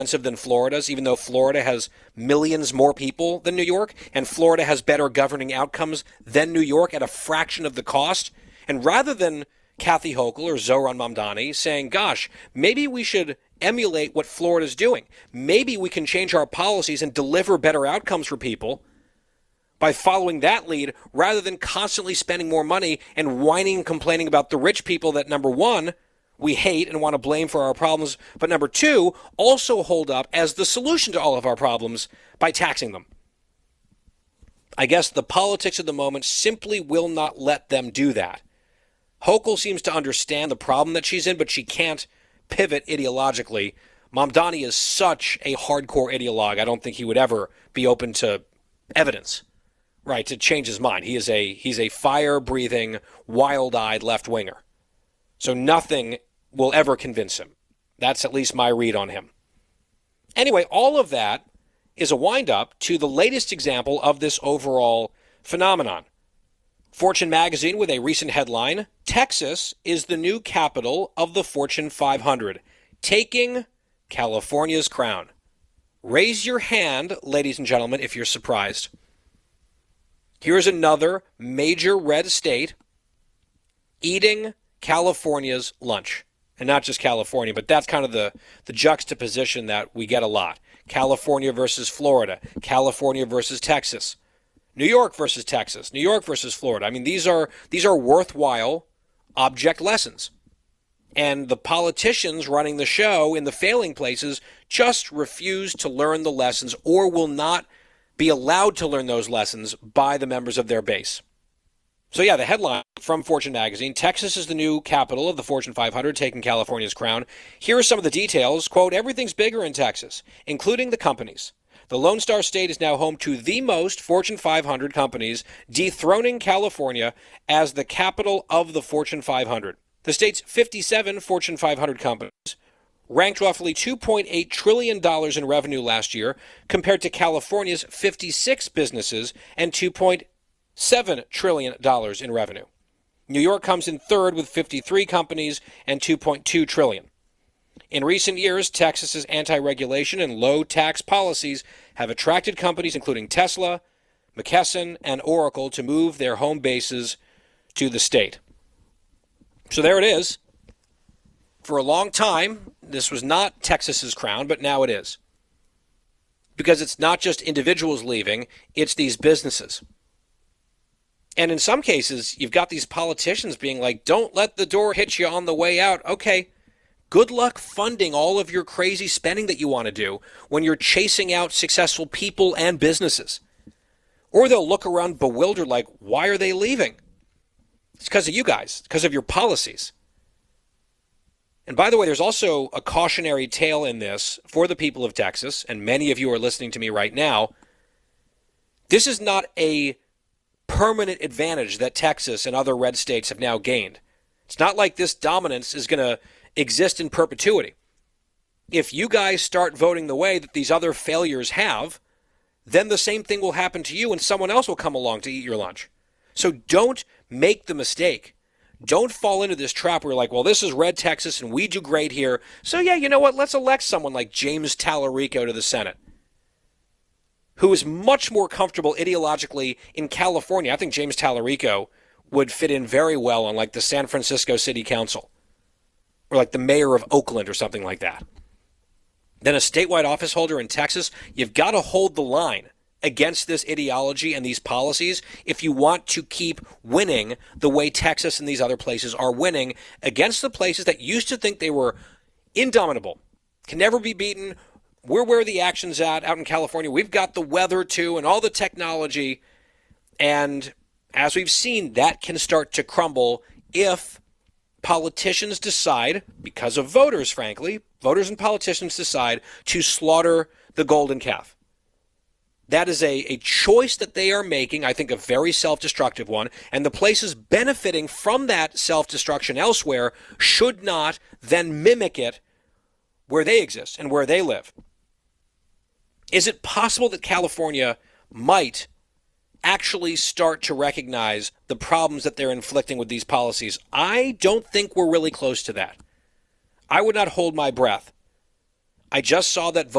expensive than Florida's, even though Florida has millions more people than New York, and Florida has better governing outcomes than New York at a fraction of the cost. And rather than Kathy Hochul or Zohran Mamdani saying, gosh, maybe we should emulate what Florida's doing. Maybe we can change our policies and deliver better outcomes for people by following that lead rather than constantly spending more money and whining and complaining about the rich people that, number one, we hate and want to blame for our problems, but number two, also hold up as the solution to all of our problems by taxing them. I guess the politics of the moment simply will not let them do that. Hochul seems to understand the problem that she's in, but she can't pivot ideologically. Mamdani is such a hardcore ideologue, I don't think he would ever be open to evidence, right, to change his mind. He's a fire-breathing, wild-eyed left-winger. So nothing will ever convince him. That's at least my read on him. Anyway, all of that is a wind-up to the latest example of this overall phenomenon. Fortune magazine with a recent headline, Texas is the new capital of the Fortune 500, taking California's crown. Raise your hand, ladies and gentlemen, if you're surprised. Here's another major red state eating California's lunch. And not just California, but that's kind of the juxtaposition that we get a lot. California versus Florida, California versus Texas, New York versus Texas, New York versus Florida. I mean, these are worthwhile object lessons. And the politicians running the show in the failing places just refuse to learn the lessons or will not be allowed to learn those lessons by the members of their base. So yeah, the headline from Fortune magazine, Texas is the new capital of the Fortune 500, taking California's crown. Here are some of the details. Quote, everything's bigger in Texas, including the companies. The Lone Star State is now home to the most Fortune 500 companies, dethroning California as the capital of the Fortune 500. The state's 57 Fortune 500 companies ranked roughly $2.8 trillion in revenue last year, compared to California's 56 businesses and $2.7 trillion in revenue. New York comes in third with 53 companies and $2.2 trillion. In recent years, Texas's anti-regulation and low-tax policies have attracted companies including Tesla, McKesson, and Oracle to move their home bases to the state. So there it is. For a long time, this was not Texas's crown, but now it is. Because it's not just individuals leaving, it's these businesses. And in some cases, you've got these politicians being like, don't let the door hit you on the way out. Okay, good luck funding all of your crazy spending that you want to do when you're chasing out successful people and businesses. Or they'll look around bewildered like, why are they leaving? It's because of you guys, because of your policies. And by the way, there's also a cautionary tale in this for the people of Texas, and many of you are listening to me right now. This is not a permanent advantage that Texas and other red states have now gained. It's not like this dominance is going to exist in perpetuity. If you guys start voting the way that these other failures have, then the same thing will happen to you and someone else will come along to eat your lunch. So don't make the mistake. Don't fall into this trap where you're like, well, this is red Texas and we do great here. So yeah, you know what? Let's elect someone like James Tallarico to the Senate, who is much more comfortable ideologically in California. I think James Tallarico would fit in very well on like the San Francisco City Council or like the mayor of Oakland or something like that. Then a statewide office holder in Texas, you've got to hold the line against this ideology and these policies if you want to keep winning the way Texas and these other places are winning against the places that used to think they were indomitable, can never be beaten. We're where the action's at out in California. We've got the weather too and all the technology. And as we've seen, that can start to crumble if politicians decide, because of voters, frankly, voters and politicians decide to slaughter the golden calf. That is a choice that they are making, I think a very self-destructive one, and the places benefiting from that self-destruction elsewhere should not then mimic it where they exist and where they live. Is it possible that California might actually start to recognize the problems that they're inflicting with these policies? I don't think we're really close to that. I would not hold my breath I just saw that